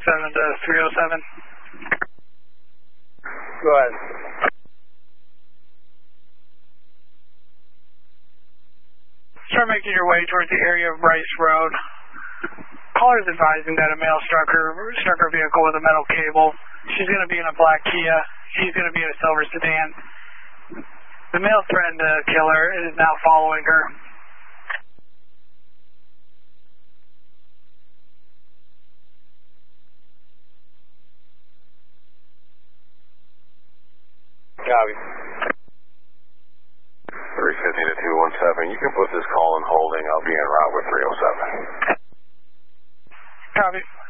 to 307. Go ahead. Start making your way towards the area of Bryce Road. Caller is advising that a male struck her vehicle with a metal cable. She's going to be in a black Kia. He's going to be in a silver sedan. The male threatened to kill her and is now following her. Copy. 350 to 217. You can put this call in holding. I'll be en route with 307. Copy.